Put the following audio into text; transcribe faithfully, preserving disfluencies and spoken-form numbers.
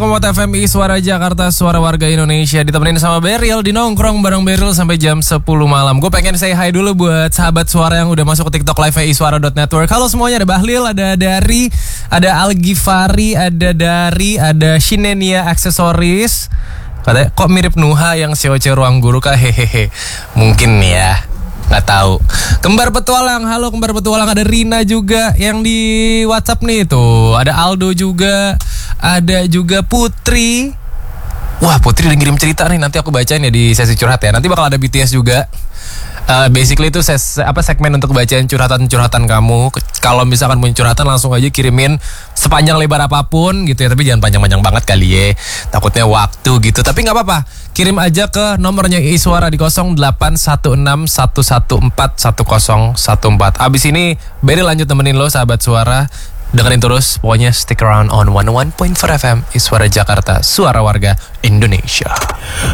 Komod F M I Suara Jakarta, Suara Warga Indonesia. Ditemenin sama Beril, di nongkrong bareng Beril sampai jam sepuluh malam. Gue pengen say hi dulu buat sahabat suara yang udah masuk ke TikTok live iswara dot network. Halo semuanya, ada Bahlil, ada Dari, ada Algifari, ada Dari, ada Shinenia Aksesoris. Katanya kok mirip Nuha yang C O C Ruang Guru kah? Hehehe. Mungkin ya, nggak tahu. Kembar Petualang, halo Kembar Petualang. Ada Rina juga yang di WhatsApp nih tuh. Ada Aldo juga. Ada juga Putri. Wah, Putri udah ngirim cerita nih, nanti aku bacain ya di sesi curhat ya. Nanti bakal ada B T S juga. Uh, basically itu ses, apa segmen untuk bacain curhatan-curhatan kamu. Kalau misalkan punya curhatan langsung aja kirimin sepanjang lebar apapun gitu ya. Tapi jangan panjang-panjang banget kali ya. Takutnya waktu gitu. Tapi nggak apa-apa. Kirim aja ke nomornya Iswara di nol delapan satu enam satu satu empat satu nol satu empat. Abis ini Beri lanjut temenin lo sahabat suara. Dengerin terus, pokoknya stick around on seratus satu koma empat F M Iswara Jakarta, Suara Warga Indonesia.